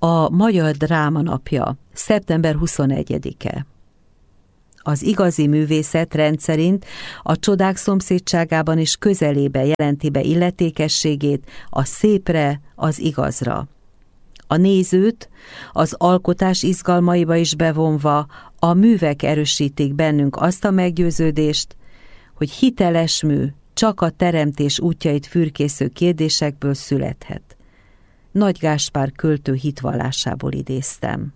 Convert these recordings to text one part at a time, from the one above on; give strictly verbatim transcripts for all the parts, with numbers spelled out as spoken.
A Magyar Dráma Napja, szeptember huszonegyedike. Az igazi művészet rendszerint a csodák szomszédságában és közelébe jelenti be illetékességét a szépre, az igazra. A nézőt az alkotás izgalmaiba is bevonva a művek erősítik bennünk azt a meggyőződést, hogy hiteles mű csak a teremtés útjait fürkésző kérdésekből születhet. Nagy Gáspár költő hitvallásából idéztem.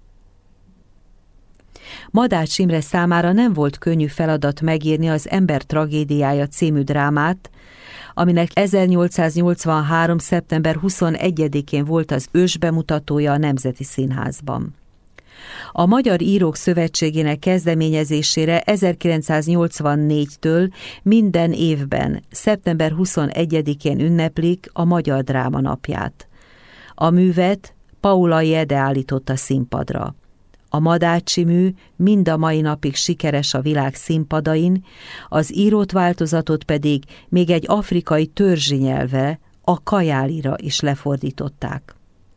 Madács Imre számára nem volt könnyű feladat megírni az Ember tragédiája című drámát, aminek ezernyolcszáznyolcvanhárom. szeptember huszonegyedikén volt az ősbemutatója a Nemzeti Színházban. A Magyar Írók Szövetségének kezdeményezésére ezerkilencszáznyolcvannégytől minden évben, szeptember huszonegyedikén ünneplik a Magyar Dráma Napját. A művet Paulay Ede állította színpadra. A Madácsi mű mind a mai napig sikeres a világ színpadain, az írott változatot pedig még egy afrikai törzsi nyelvre, a kajálira is lefordították.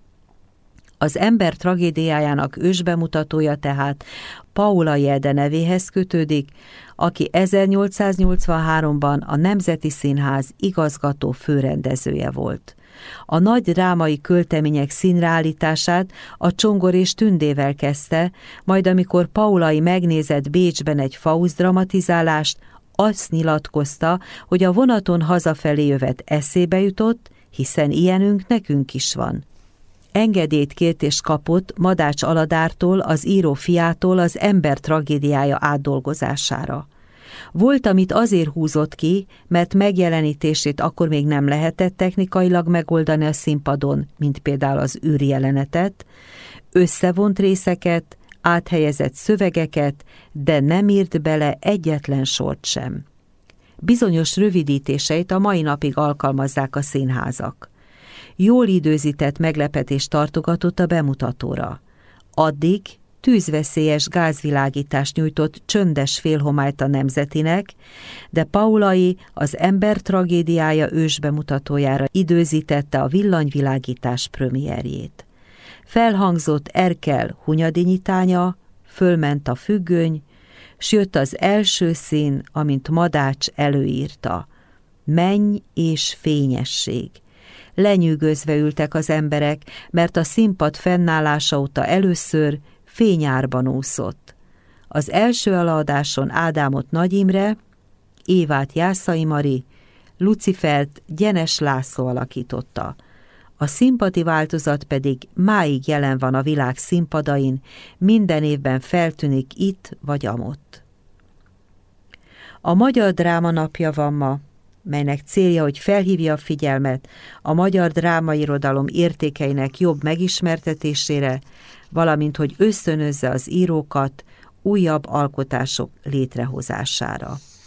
Az Ember tragédiájának ősbemutatója tehát Paulay Ede nevéhez kötődik, aki ezernyolcszáznyolcvanháromban a Nemzeti Színház igazgató főrendezője volt. A nagy drámai költemények színreállítását a Csongor és Tündével kezdte, majd amikor Paulay megnézett Bécsben egy Faust dramatizálást, azt nyilatkozta, hogy a vonaton hazafelé jövet eszébe jutott, hiszen ilyenünk nekünk is van. Engedélyt kért és kapott Madács Aladártól, az író fiától az Ember tragédiája átdolgozására. Volt, amit azért húzott ki, mert megjelenítését akkor még nem lehetett technikailag megoldani a színpadon, mint például az űrjelenetet, összevont részeket, áthelyezett szövegeket, de nem írt bele egyetlen sort sem. Bizonyos rövidítéseit a mai napig alkalmazzák a színházak. Jól időzített meglepetést tartogatott a bemutatóra. Addig tűzveszélyes gázvilágítást nyújtott csöndes félhomályt a Nemzetinek, de Paulay az Ember tragédiája ősbemutatójára időzítette a villanyvilágítás premierjét. Felhangzott Erkel Hunyadi nyitánya, fölment a függöny, s jött az első szín, amint Madács előírta. Menny és fényesség. Lenyűgözve ültek az emberek, mert a színpad fennállása óta először fényárban úszott. Az első előadáson Ádámot Nagy Imre, Évát Jászai Mari, Lucifert Gyenes László alakította. A színpadi változat pedig máig jelen van a világ színpadain, minden évben feltűnik itt vagy amott. A Magyar Dráma Napja van ma, melynek célja, hogy felhívja a figyelmet a magyar drámairodalom értékeinek jobb megismertetésére, valamint hogy ösztönözze az írókat újabb alkotások létrehozására.